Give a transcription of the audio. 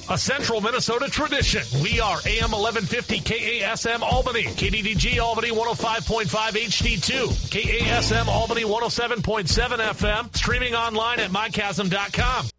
a Central Minnesota tradition. We are AM 1150 KASM Albany, KDDG Albany 105.5 HD2, KASM Albany 107.7 FM, streaming online at mychasm.com.